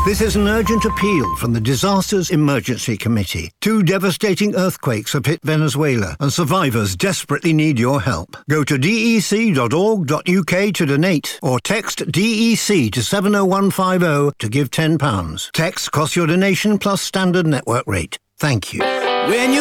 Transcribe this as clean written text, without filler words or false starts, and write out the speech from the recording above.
This is an urgent appeal from the Disasters Emergency Committee. 2 devastating earthquakes have hit Venezuela, and survivors desperately need your help. Go to dec.org.uk to donate, or text DEC to 70150 to give £10. Text costs your donation plus standard network rate. Thank you. When you